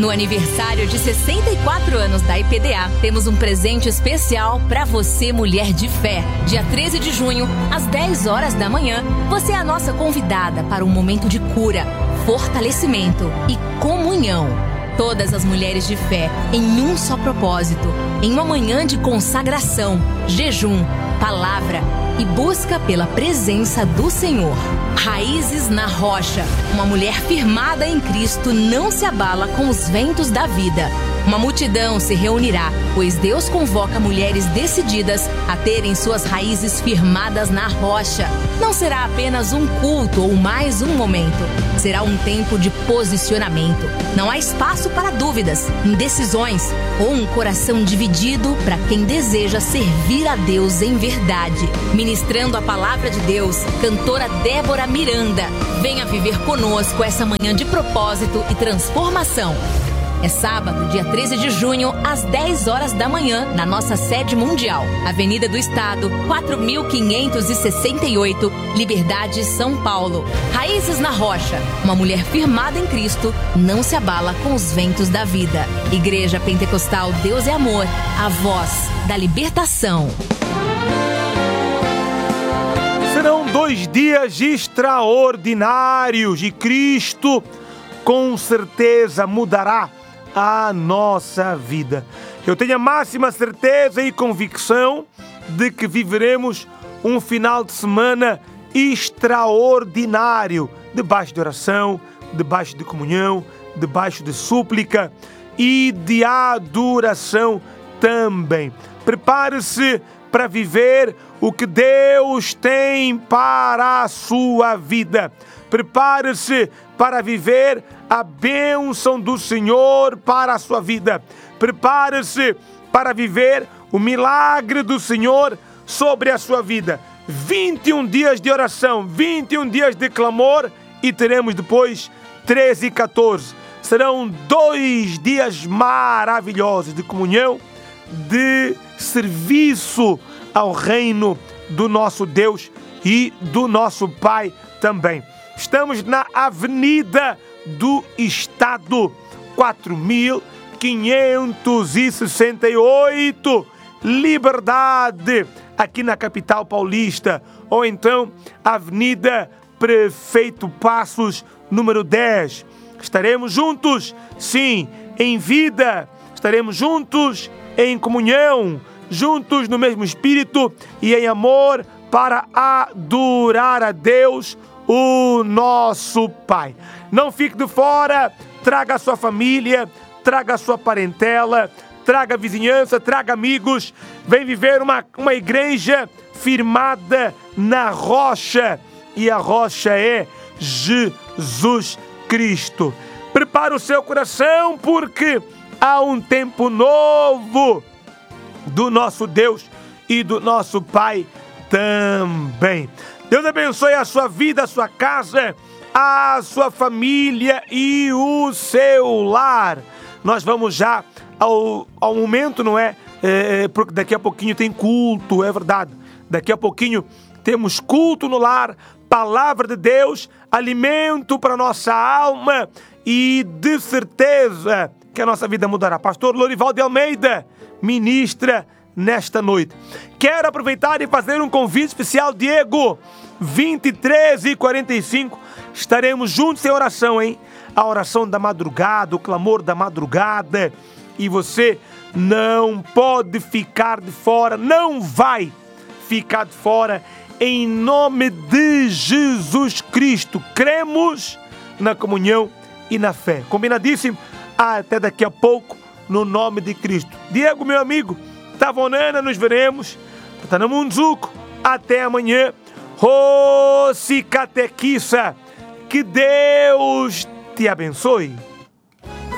No aniversário de 64 anos da IPDA, temos um presente especial para você, mulher de fé. Dia 13 de junho, às 10 horas da manhã, você é a nossa convidada para um momento de cura, fortalecimento e comunhão. Todas as mulheres de fé em um só propósito, em uma manhã de consagração, jejum, palavra e busca pela presença do Senhor. Raízes na rocha. Uma mulher firmada em Cristo não se abala com os ventos da vida. Uma multidão se reunirá, pois Deus convoca mulheres decididas a terem suas raízes firmadas na rocha. Não será apenas um culto ou mais um momento. Será um tempo de posicionamento. Não há espaço para dúvidas, indecisões ou um coração dividido para quem deseja servir a Deus em verdade. Ministrando a palavra de Deus, cantora Débora Miranda. Venha viver conosco essa manhã de propósito e transformação. É sábado, dia 13 de junho, às 10 horas da manhã, na nossa sede mundial. Avenida do Estado, 4568, Liberdade, São Paulo. Raízes na rocha. Uma mulher firmada em Cristo não se abala com os ventos da vida. Igreja Pentecostal Deus é Amor, a voz da libertação. Serão 2 dias extraordinários e Cristo com certeza mudará a nossa vida. Eu tenho a máxima certeza e convicção de que viveremos um final de semana extraordinário, debaixo de oração, debaixo de comunhão, debaixo de súplica e de adoração também. Prepare-se para viver o que Deus tem para a sua vida. Prepare-se para viver a bênção do Senhor para a sua vida. Prepare-se para viver o milagre do Senhor sobre a sua vida. 21 dias de oração, 21 dias de clamor e teremos depois 13 e 14. Serão 2 dias maravilhosos de comunhão, de serviço ao reino do nosso Deus e do nosso Pai também. Estamos na Avenida do Estado, 4568, Liberdade, aqui na capital paulista. Ou então, Avenida Prefeito Passos, número 10. Estaremos juntos, sim, em vida. Estaremos juntos em comunhão, juntos no mesmo espírito e em amor para adorar a Deus, o nosso Pai. Não fique de fora, traga a sua família, traga a sua parentela, traga a vizinhança, traga amigos. Vem viver uma igreja firmada na rocha, e a rocha é Jesus Cristo. Prepara o seu coração, porque há um tempo novo do nosso Deus e do nosso Pai também. Deus abençoe a sua vida, a sua casa, a sua família e o seu lar. Nós vamos já ao momento, não é? Porque daqui a pouquinho tem culto, é verdade. Daqui a pouquinho temos culto no lar, palavra de Deus, alimento para nossa alma e de certeza que a nossa vida mudará. Pastor Lorival de Almeida ministra nesta noite. Quero aproveitar e fazer um convite especial, Diego. 23h45 estaremos juntos em oração, hein? A oração da madrugada, o clamor da madrugada. E você não pode ficar de fora, não vai ficar de fora, em nome de Jesus Cristo. Cremos na comunhão e na fé. Combinadíssimo? Até daqui a pouco, no nome de Cristo. Diego, meu amigo, Tavonana, nos veremos. Tanamunzuco, até amanhã. Rosicatequissa, que Deus te abençoe.